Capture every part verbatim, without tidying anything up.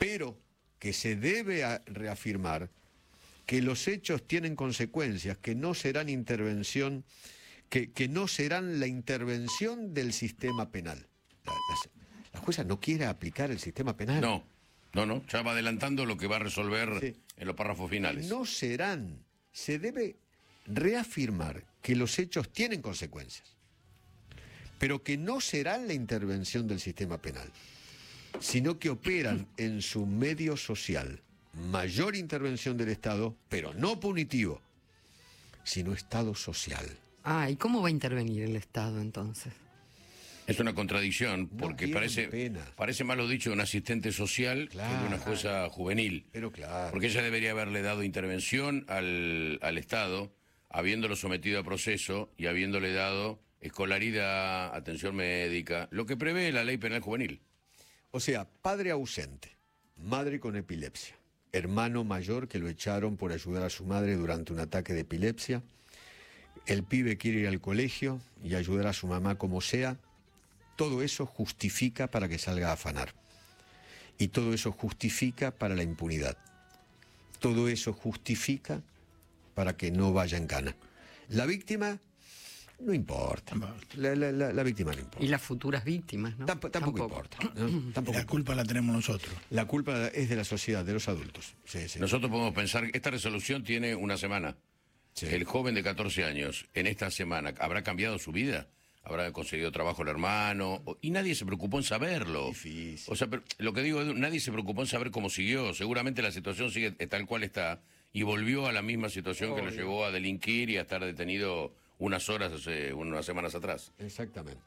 pero que se debe a reafirmar que los hechos tienen consecuencias, que no serán intervención, que, que no serán la intervención del sistema penal. La, la, la jueza no quiere aplicar el sistema penal. No, no, no, ya va adelantando lo que va a resolver sí. en los párrafos finales. No serán, se debe reafirmar que los hechos tienen consecuencias, pero que no serán la intervención del sistema penal, sino que operan en su medio social. Mayor intervención del Estado, pero no punitivo, sino Estado social. Ah, ¿y cómo va a intervenir el Estado entonces? Es una contradicción, porque no parece, parece más lo dicho de un asistente social claro, que de una jueza juvenil. Pero claro. Porque ella debería haberle dado intervención al, al Estado, habiéndolo sometido a proceso y habiéndole dado escolaridad, atención médica, lo que prevé la ley penal juvenil. O sea, padre ausente, madre con epilepsia, hermano mayor que lo echaron por ayudar a su madre durante un ataque de epilepsia, el pibe quiere ir al colegio y ayudar a su mamá como sea, todo eso justifica para que salga a afanar. Y todo eso justifica para la impunidad. Todo eso justifica para que no vaya en cana. La víctima no importa. La, la, la, la víctima no importa. Y las futuras víctimas, ¿no? Tamp tampoco, tampoco importa. ¿no? Tampoco la importa. culpa la tenemos nosotros. La culpa es de la sociedad, de los adultos. Sí, sí. Nosotros podemos pensar que esta resolución tiene una semana. Sí. El joven de catorce años, en esta semana, ¿habrá cambiado su vida? ¿Habrá conseguido trabajo el hermano? Y nadie se preocupó en saberlo. Difícil. O sea, pero, lo que digo, nadie se preocupó en saber cómo siguió. Seguramente la situación sigue tal cual está y volvió a la misma situación oh, que lo Dios. llevó a delinquir y a estar detenido unas horas hace unas semanas atrás. Exactamente.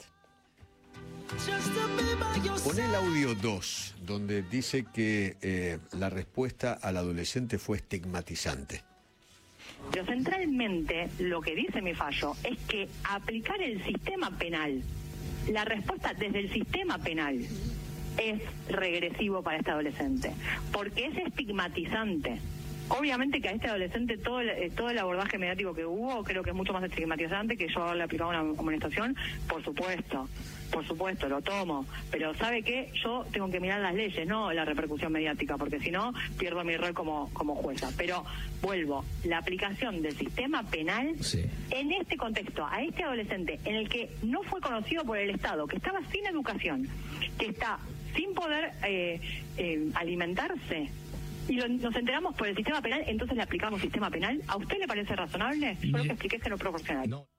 Pon el audio dos, donde dice que eh, la respuesta al adolescente fue estigmatizante. Pero centralmente lo que dice mi fallo es que aplicar el sistema penal, la respuesta desde el sistema penal es regresivo para este adolescente, porque es estigmatizante. Obviamente que a este adolescente todo el, todo el abordaje mediático que hubo creo que es mucho más estigmatizante que yo haberle aplicado una amonestación, por supuesto. Por supuesto, lo tomo, pero ¿sabe qué? Yo tengo que mirar las leyes, no la repercusión mediática, porque si no, pierdo mi rol como, como jueza. Pero, vuelvo, la aplicación del sistema penal sí. en este contexto, a este adolescente, en el que no fue conocido por el Estado, que estaba sin educación, que está sin poder eh, eh, alimentarse, y lo, nos enteramos por el sistema penal, entonces le aplicamos sistema penal. ¿A usted le parece razonable? Yo lo que expliqué es que no es proporcional. No.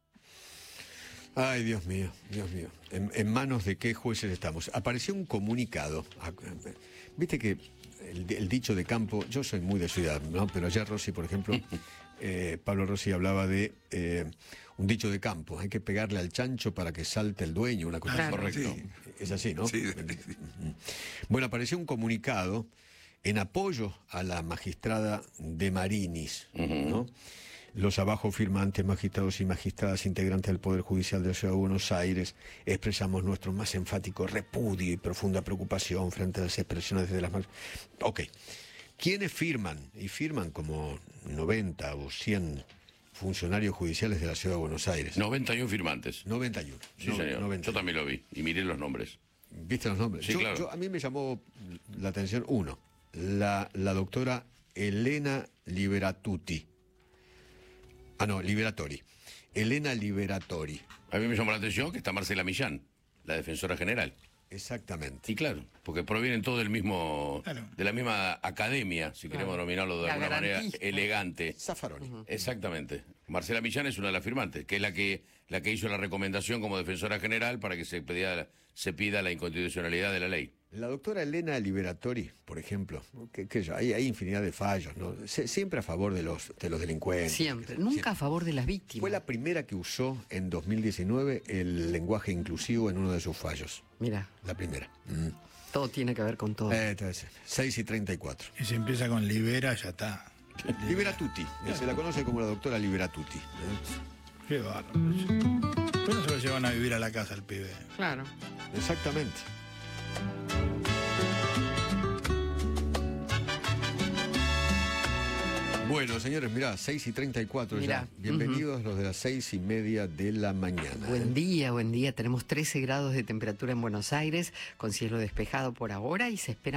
Ay, Dios mío, Dios mío. ¿En, en manos de qué jueces estamos? Apareció un comunicado. Viste que el, el dicho de campo, yo soy muy de ciudad, ¿no? Pero ayer Rossi, por ejemplo, eh, Pablo Rossi hablaba de eh, un dicho de campo. Hay que pegarle al chancho para que salte el dueño, una cosa claro, correcta. Sí. Es así, ¿no? Sí. Bueno, apareció un comunicado en apoyo a la magistrada de Marinis, uh-huh. ¿no? Los abajo firmantes, magistrados y magistradas integrantes del Poder Judicial de la Ciudad de Buenos Aires, expresamos nuestro más enfático repudio y profunda preocupación frente a las expresiones de las... Ok. ¿Quiénes firman? Y firman como noventa o cien funcionarios judiciales de la Ciudad de Buenos Aires. noventa y uno firmantes. noventa y uno. Sí, no, señor. noventa y uno. Yo también lo vi y miré los nombres. ¿Viste los nombres? Sí, yo, claro. Yo, a mí me llamó la atención, uno, la, la doctora Elena Liberatuti. Ah, no, Liberatori. Elena Liberatori. A mí me llamó la atención que está Marcela Millán, la defensora general. Exactamente. Y claro, porque provienen todos del mismo, claro. de la misma academia, si queremos claro. denominarlo de la alguna manera elegante. Zaffaroni. Uh-huh. Exactamente. Marcela Millán es una de las firmantes, que es la que la que hizo la recomendación como defensora general para que se pida, se pida la inconstitucionalidad de la ley. La doctora Elena Liberatori, por ejemplo, que, que yo, hay, hay infinidad de fallos, ¿no? Se, siempre a favor de los, de los delincuentes. Siempre, que, nunca siempre. a favor de las víctimas. Fue la primera que usó en dos mil diecinueve el lenguaje inclusivo en uno de sus fallos. Mira. La primera. Mm. Todo tiene que ver con todo. Eh, entonces, seis y treinta y cuatro. Y si empieza con Libera, ya está. Liberatuti. Se la conoce como la doctora Liberatuti. ¿eh? Qué bárbaro. ¿Por qué no se lo llevan a vivir a la casa el pibe? Claro. Exactamente. Bueno, señores, mirá, seis y treinta y cuatro ya. Bienvenidos uh-huh. los de las seis y media de la mañana. Buen ¿eh? día, buen día. Tenemos trece grados de temperatura en Buenos Aires, con cielo despejado por ahora y se espera